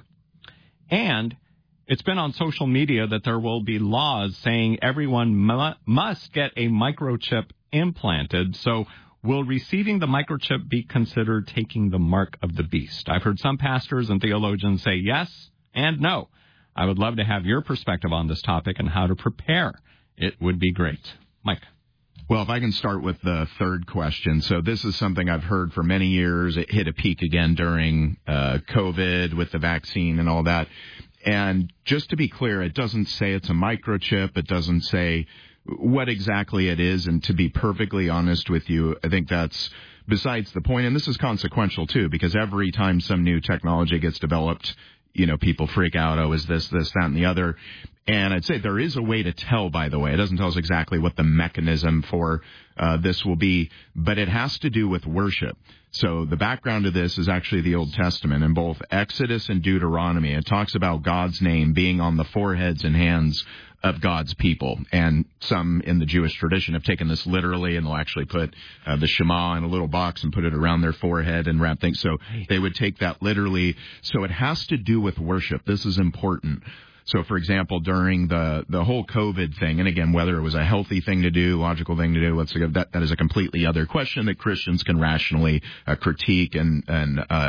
And... it's been on social media that there will be laws saying everyone mu- must get a microchip implanted. So will receiving the microchip be considered taking the mark of the beast? I've heard some pastors and theologians say yes and no. I would love to have your perspective on this topic and how to prepare. It would be great. Mike. Well, if I can start with the third question. So this is something I've heard for many years. It hit a peak again during uh, COVID with the vaccine and all that. And just to be clear, it doesn't say it's a microchip. It doesn't say what exactly it is. And to be perfectly honest with you, I think that's besides the point. And this is consequential, too, because every time some new technology gets developed, you know, people freak out. Oh, is this, this, that, and the other. And I'd say there is a way to tell, by the way. It doesn't tell us exactly what the mechanism for uh, this will be, but it has to do with worship. So the background of this is actually the Old Testament. In both Exodus and Deuteronomy, it talks about God's name being on the foreheads and hands of God's people. And some in the Jewish tradition have taken this literally, and they'll actually put uh, the Shema in a little box and put it around their forehead and wrap things. So they would take that literally. So it has to do with worship. This is important. So, for example, during the, the whole COVID thing, and again, whether it was a healthy thing to do, logical thing to do, let's say that, that is a completely other question that Christians can rationally uh, critique and, and uh,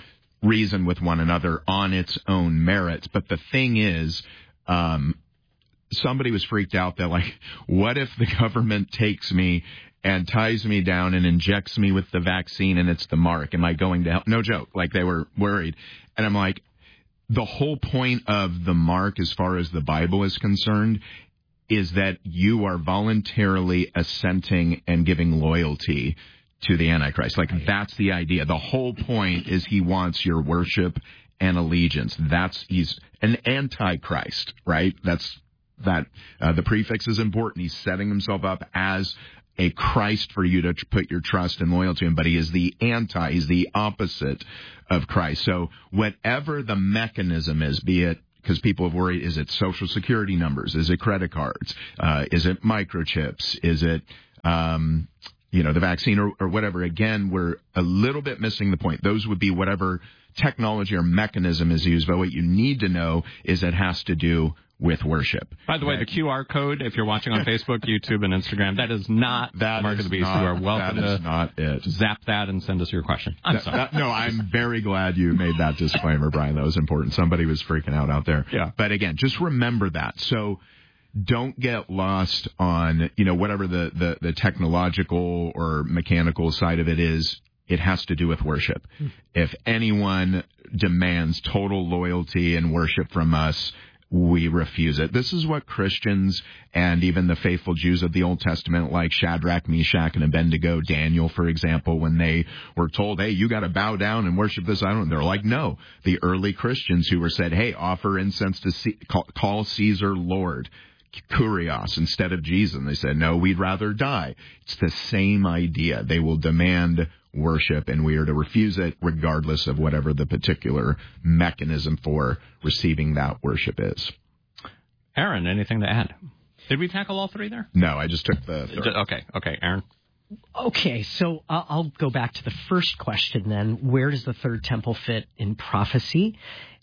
reason with one another on its own merits. But the thing is, um, somebody was freaked out that, like, what if the government takes me and ties me down and injects me with the vaccine and it's the mark? Am I going to help? No joke. Like, they were worried. And I'm like, the whole point of the mark, as far as the Bible is concerned, is that you are voluntarily assenting and giving loyalty to the Antichrist. Like, that's the idea. The whole point is he wants your worship and allegiance. That's, he's an Antichrist, right? That's, that, uh, the prefix is important. He's setting himself up as a Christ for you to put your trust and loyalty in, but he is the anti, he's the opposite of Christ. So whatever the mechanism is, be it, because people have worried, is it social security numbers? Is it credit cards? Uh, is it microchips? Is it, um, you know, the vaccine or, or whatever? Again, we're a little bit missing the point. Those would be whatever technology or mechanism is used, but what you need to know is it has to do with worship. By the way, the Q R code, if you're watching on Facebook, YouTube, and Instagram, that is not that Mark is of the Beast. Not, you are welcome that is to not it. Zap that and send us your question. I'm that, sorry. That, no, I'm very glad you made that disclaimer, Brian. That was important. Somebody was freaking out out there. Yeah. But again, just remember that. So don't get lost on, you know, whatever the, the, the technological or mechanical side of it is. It has to do with worship. Hmm. If anyone demands total loyalty and worship from us, we refuse it. This is what Christians and even the faithful Jews of the Old Testament, like Shadrach, Meshach, and Abednego, Daniel, for example, when they were told, hey, you got to bow down and worship this idol, they're like, no. The early Christians who were said, hey, offer incense to C- call, call Caesar Lord, Kurios, instead of Jesus. And they said, no, we'd rather die. It's the same idea. They will demand worship, and we are to refuse it regardless of whatever the particular mechanism for receiving that worship is. Aaron, anything to add? Did we tackle all three there? No, I just took the third. Okay, okay, Aaron. Okay, so I'll go back to the first question then. Where does the third temple fit in prophecy?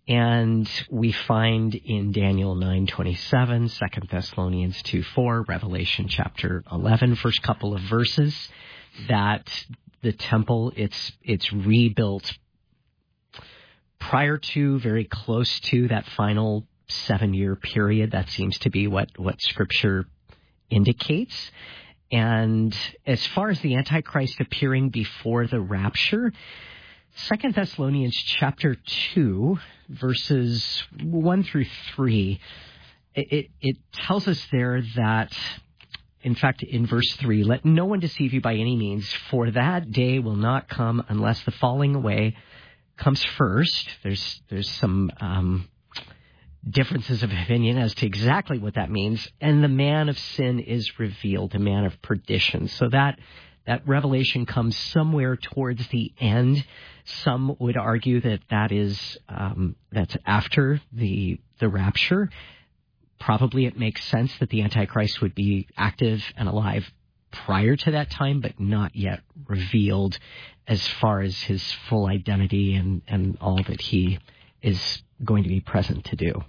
And we find in Daniel nine twenty-seven, Second Thessalonians two four, Revelation chapter eleven, first couple of verses, that the temple, it's it's rebuilt prior to, very close to that final seven-year period. That seems to be what, what Scripture indicates. And as far as the Antichrist appearing before the rapture, Second Thessalonians chapter two, verses one through three, it, it tells us there that, in fact, in verse three, let no one deceive you by any means, for that day will not come unless the falling away comes first. There's there's some um, differences of opinion as to exactly what that means. And the man of sin is revealed, the man of perdition. So that that revelation comes somewhere towards the end. Some would argue that that is um, that's after the the rapture. Probably it makes sense that the Antichrist would be active and alive prior to that time, but not yet revealed as far as his full identity and, and all that he is going to be present to do.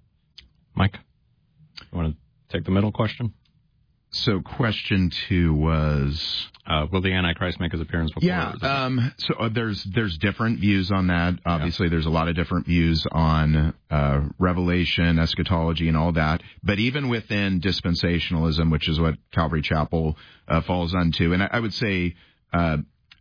Mike, you want to take the middle question? So question two was, uh, will the Antichrist make his appearance before? Yeah, um, so uh, there's there's different views on that. Obviously, yeah. There's a lot of different views on uh, Revelation, eschatology, and all that. But even within dispensationalism, which is what Calvary Chapel uh, falls onto, and I, I would say uh,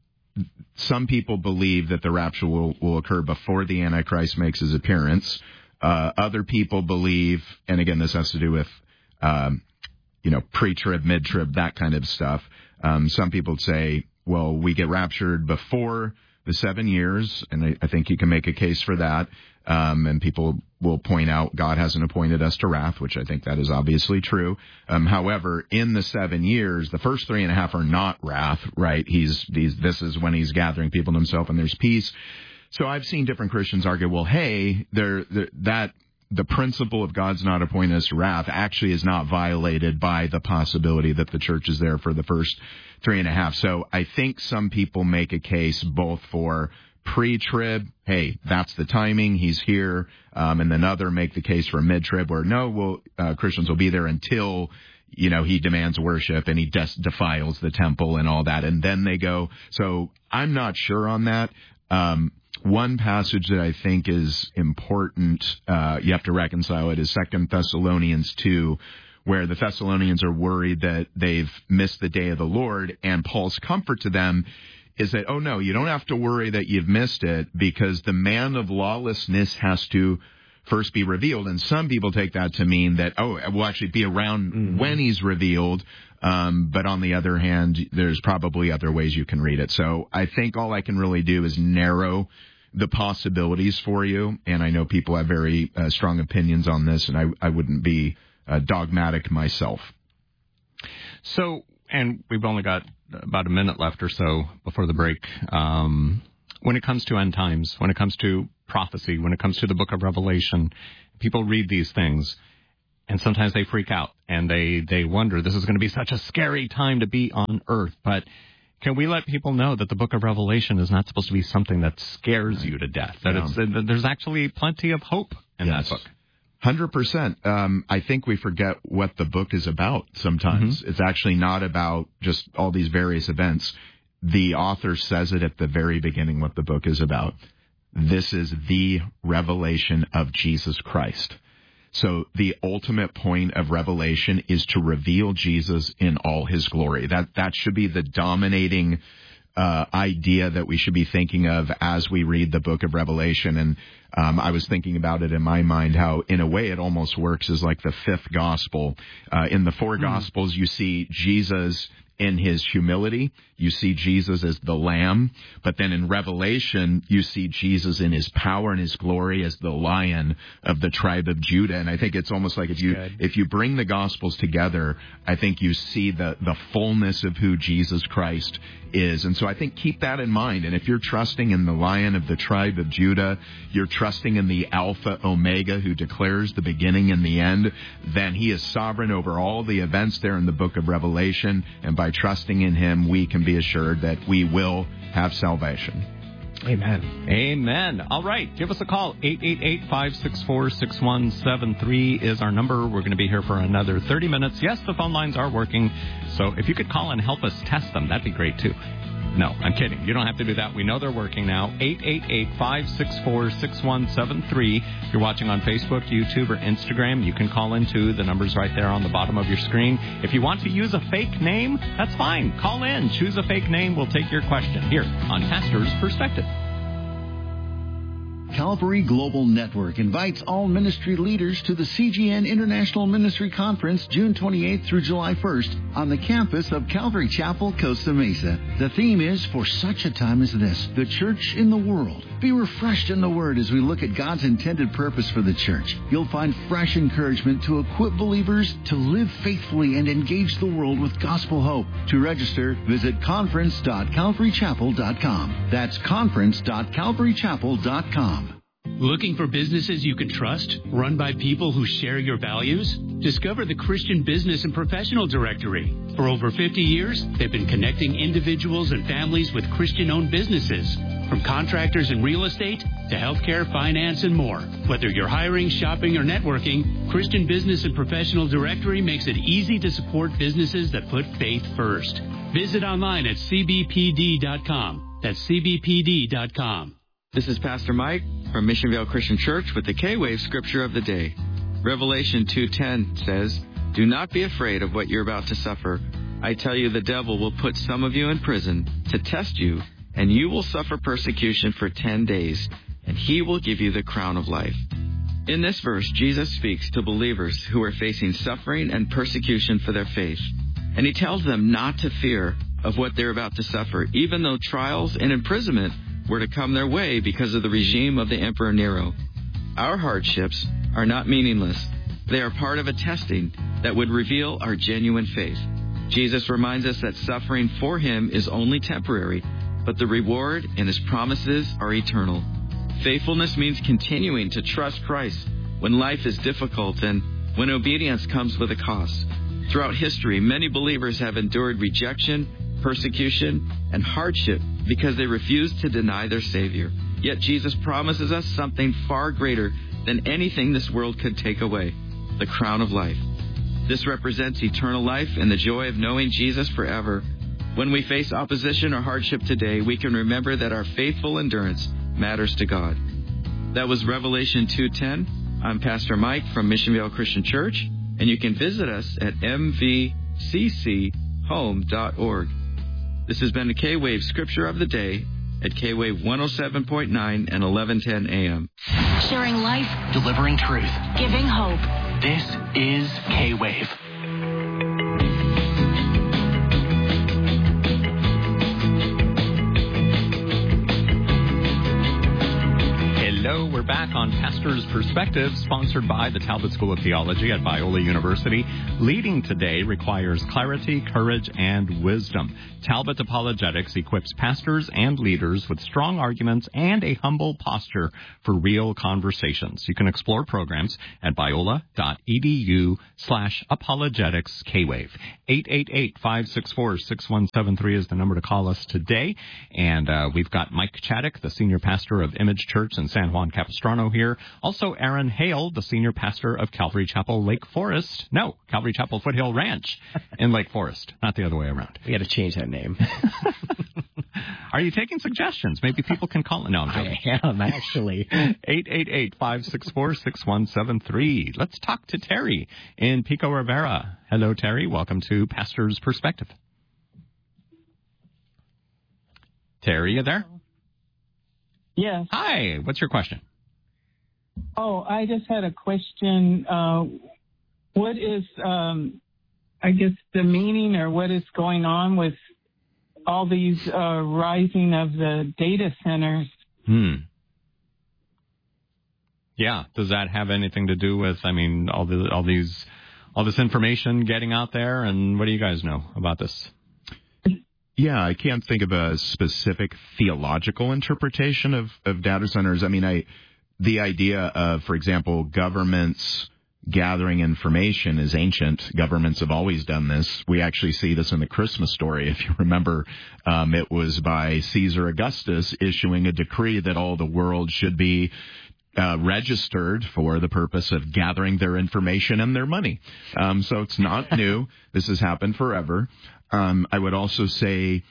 some people believe that the rapture will, will occur before the Antichrist makes his appearance. Uh, other people believe, and again, this has to do with um, you know, pre-trib, mid-trib, that kind of stuff. Um, some people say, well, we get raptured before the seven years, and I, I think you can make a case for that. Um, and people will point out God hasn't appointed us to wrath, which I think that is obviously true. Um, however, in the seven years, the first three and a half are not wrath, right? He's, he's this is when he's gathering people to himself, and there's peace. So I've seen different Christians argue, well, hey, there that. The principle of God's not appointed us to wrath actually is not violated by the possibility that the church is there for the first three and a half. So I think some people make a case both for pre-trib, hey, that's the timing, he's here, um, and then other make the case for mid-trib where no, well, uh, Christians will be there until, you know, he demands worship and he des- defiles the temple and all that, and then they go. So I'm not sure on that. Um, one passage that I think is important, uh, you have to reconcile it, is Second Thessalonians two, where the Thessalonians are worried that they've missed the day of the Lord, and Paul's comfort to them is that, oh no, you don't have to worry that you've missed it, because the man of lawlessness has to first be revealed. And some people take that to mean that, oh, it will actually be around mm-hmm. when he's revealed. Um, but on the other hand, there's probably other ways you can read it. So I think all I can really do is narrow the possibilities for you. And I know people have very uh, strong opinions on this, and I, I wouldn't be uh, dogmatic myself. So, and we've only got about a minute left or so before the break. Um, when it comes to end times, when it comes to prophecy, when it comes to the book of Revelation, people read these things, and sometimes they freak out, and they, they wonder, this is going to be such a scary time to be on earth. But can we let people know that the book of Revelation is not supposed to be something that scares you to death, that yeah. it's, that there's actually plenty of hope in yes. that book? one hundred percent. Um, I think we forget what the book is about sometimes. Mm-hmm. It's actually not about just all these various events. The author says it at the very beginning what the book is about. This is the revelation of Jesus Christ. So the ultimate point of Revelation is to reveal Jesus in all his glory. That that should be the dominating uh, idea that we should be thinking of as we read the book of Revelation. And um, I was thinking about it in my mind, how in a way it almost works as like the fifth gospel. Uh, in the four mm. gospels, you see Jesus in his humility, you see Jesus as the Lamb, but then in Revelation, you see Jesus in his power and his glory as the Lion of the tribe of Judah. And I think it's almost like if you Good. if you bring the Gospels together, I think you see the, the fullness of who Jesus Christ is. And so I think keep that in mind. And if you're trusting in the Lion of the tribe of Judah, you're trusting in the Alpha Omega who declares the beginning and the end, then he is sovereign over all the events there in the book of Revelation. And by trusting in him, we can be assured that we will have salvation. Amen. Amen. All right. Give us a call. eight eight eight, five six four, six one seven three is our number. We're going to be here for another thirty minutes. Yes, the phone lines are working. So if you could call and help us test them, that'd be great, too. No, I'm kidding. You don't have to do that. We know they're working now. eight eight eight, five six four, six one seven three. If you're watching on Facebook, YouTube, or Instagram, you can call in too. The number's right there on the bottom of your screen. If you want to use a fake name, that's fine. Call in. Choose a fake name. We'll take your question here on Pastor's Perspective. Calvary Global Network invites all ministry leaders to the C G N International Ministry Conference June twenty-eighth through July first on the campus of Calvary Chapel, Costa Mesa. The theme is For Such a Time as This, the Church in the World. Be refreshed in the Word as we look at God's intended purpose for the church. You'll find fresh encouragement to equip believers to live faithfully and engage the world with gospel hope. To register, visit conference dot calvary chapel dot com. That's conference dot calvary chapel dot com. Looking for businesses you can trust, run by people who share your values? Discover the Christian Business and Professional Directory. For over fifty years, they've been connecting individuals and families with Christian-owned businesses. From contractors and real estate to healthcare, finance, and more. Whether you're hiring, shopping, or networking, Christian Business and Professional Directory makes it easy to support businesses that put faith first. Visit online at c b p d dot com. That's c b p d dot com. This is Pastor Mike from Missionville Christian Church with the K-Wave Scripture of the Day. Revelation two ten says, "Do not be afraid of what you're about to suffer. I tell you, the devil will put some of you in prison to test you, and you will suffer persecution for ten days, and he will give you the crown of life." In this verse, Jesus speaks to believers who are facing suffering and persecution for their faith. And he tells them not to fear of what they're about to suffer, even though trials and imprisonment were to come their way because of the regime of the Emperor Nero. Our hardships are not meaningless. They are part of a testing that would reveal our genuine faith. Jesus reminds us that suffering for him is only temporary, but the reward and his promises are eternal. Faithfulness means continuing to trust Christ when life is difficult and when obedience comes with a cost. Throughout history, many believers have endured rejection, persecution, and hardship because they refuse to deny their Savior. Yet Jesus promises us something far greater than anything this world could take away, the crown of life. This represents eternal life and the joy of knowing Jesus forever. When we face opposition or hardship today, we can remember that our faithful endurance matters to God. That was Revelation two ten. I'm Pastor Mike from Mission Vale Christian Church, and you can visit us at m v c c home dot org. This has been the K-Wave Scripture of the Day at K-Wave one oh seven point nine and eleven ten A M. Sharing life, delivering truth, giving hope. This is K-Wave. Hello, we're back on Pastor's Perspective, sponsored by the Talbot School of Theology at Biola University. Leading today requires clarity, courage, and wisdom. Talbot Apologetics equips pastors and leaders with strong arguments and a humble posture for real conversations. You can explore programs at biola.edu slash apologetics K-Wave. eight eight eight, five six four, six one seven three is the number to call us today. And uh, we've got Mike Chaddick, the senior pastor of Image Church in San Juan Capistrano here. Also, Aaron Hale, the senior pastor of Calvary Chapel Lake Forest. No, Calvary Chapel Foothill Ranch in Lake Forest, not the other way around. We got to change that name. Are you taking suggestions? Maybe people can call it. No, I'm joking. I am, actually. eight eight eight, five six four, six one seven three. Let's talk to Terry in Pico Rivera. Hello, Terry. Welcome to Pastor's Perspective. Terry, you there? Yes. Hi. What's your question? Oh, I just had a question. Uh, what is, um, I guess, the meaning or what is going on with all these uh, rising of the data centers? Hmm. Yeah. Does that have anything to do with, I mean, all the all these all this information getting out there? And what do you guys know about this? Yeah, I can't think of a specific theological interpretation of, of data centers. I mean, I the idea of, for example, governments gathering information is ancient. Governments have always done this. We actually see this in the Christmas story. If you remember, um, it was by Caesar Augustus issuing a decree that all the world should be Uh, registered for the purpose of gathering their information and their money. Um, so it's not new. This has happened forever. Um, I would also say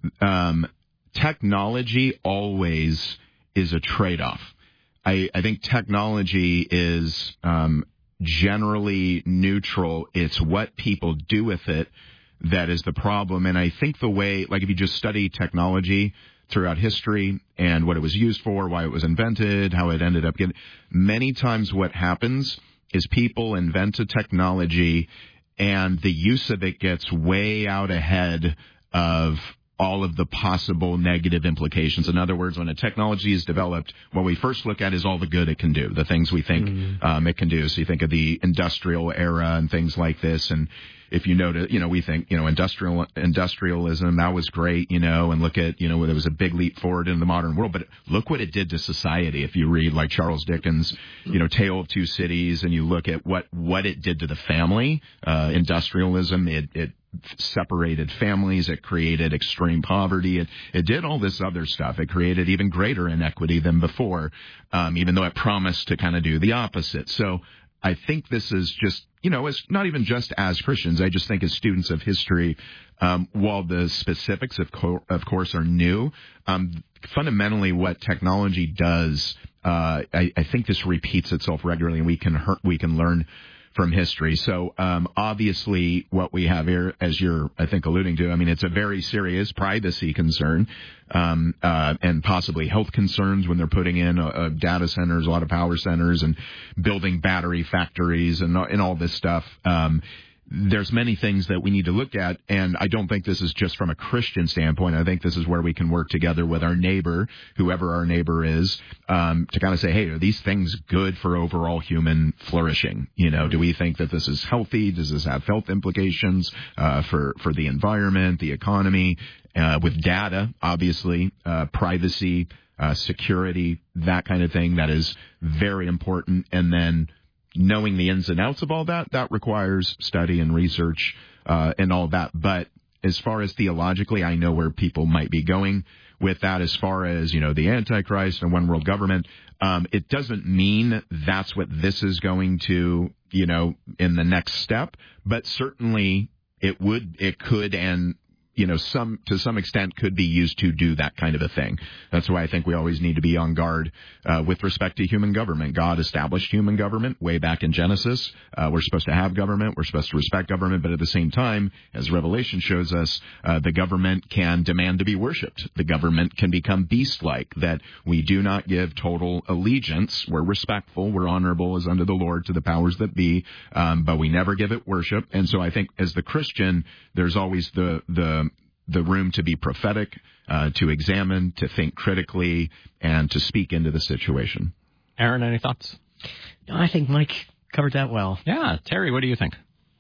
um, technology always is a trade-off. I, I think technology is um, generally neutral. It's what people do with it that is the problem. And I think the way, like if you just study technology throughout history and what it was used for, why it was invented, how it ended up getting, many times what happens is people invent a technology and the use of it gets way out ahead of all of the possible negative implications. In other words, when a technology is developed, what we first look at is all the good it can do, the things we think mm. um, it can do. So you think of the industrial era and things like this, and if you notice, you know, we think, you know, industrial industrialism, that was great, you know, and look at, you know, there was a big leap forward in the modern world, but look what it did to society. If you read like Charles Dickens, you know, Tale of Two Cities, and you look at what, what it did to the family, uh, industrialism, it, it separated families, it created extreme poverty, it, it did all this other stuff. It created even greater inequity than before, um, even though it promised to kind of do the opposite. So I think this is just, you know, it's not even just as Christians. I just think as students of history, um, while the specifics, of, co- of course, are new, um, fundamentally what technology does, uh, I, I think this repeats itself regularly, and we can hurt, we can learn from history. So um, obviously what we have here, as you're, I think, alluding to, I mean, it's a very serious privacy concern um, uh, and possibly health concerns when they're putting in uh, uh, data centers, a lot of power centers, and building battery factories and, and all this stuff. Um, there's many things that we need to look at, and I don't think this is just from a Christian standpoint. I think this is where we can work together with our neighbor, whoever our neighbor is, um, to kind of say, hey, are these things good for overall human flourishing? You know, do we think that this is healthy? Does this have health implications uh, for, for the environment, the economy, uh, with data, obviously, uh, privacy, uh, security, that kind of thing that is very important. And then knowing the ins and outs of all that, that requires study and research uh, and all that. But as far as theologically, I know where people might be going with that as far as, you know, the Antichrist and one world government. Um, it doesn't mean that's what this is going to, you know, in the next step, but certainly it would, it could, and you know, some to some extent could be used to do that kind of a thing. That's why I think we always need to be on guard uh, with respect to human government. God established human government way back in Genesis. Uh, we're supposed to have government. We're supposed to respect government. But at the same time, as Revelation shows us, uh, the government can demand to be worshipped. The government can become beast-like, that we do not give total allegiance. We're respectful. We're honorable as unto the Lord to the powers that be, um, but we never give it worship. And so I think as the Christian, there's always the the the room to be prophetic, uh, to examine, to think critically, and to speak into the situation. Aaron, any thoughts? No, I think Mike covered that well. Yeah. Terry, what do you think?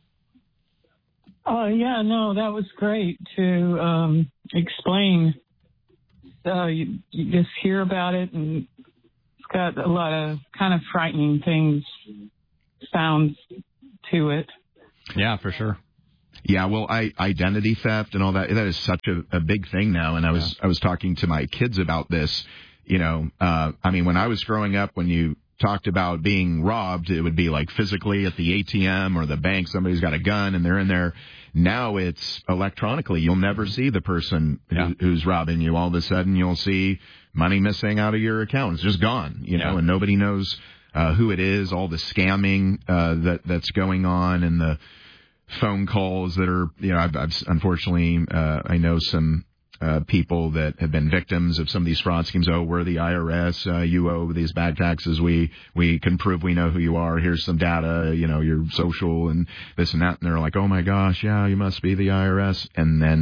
Oh, yeah, no, that was great to um, explain. Uh, you, you just hear about it, and it's got a lot of kind of frightening things, sounds to it. Yeah, for sure. Yeah, well, I, identity theft and all that, that is such a, a big thing now. And I was, yeah. I was talking to my kids about this, you know, uh, I mean, when I was growing up, when you talked about being robbed, it would be like physically at the A T M or the bank, somebody's got a gun and they're in there. Now it's electronically. You'll never see the person yeah. who, who's robbing you. All of a sudden you'll see money missing out of your account. It's just gone, you know, yeah. and nobody knows uh, who it is, all the scamming uh, that that's going on, and the phone calls that are, you know, I've, I've unfortunately, uh, I know some uh, people that have been victims of some of these fraud schemes. Oh, we're the I R S. Uh, you owe these back taxes. We we can prove we know who you are. Here's some data, you know, your social and this and that. And they're like, oh, my gosh, yeah, you must be the I R S. And then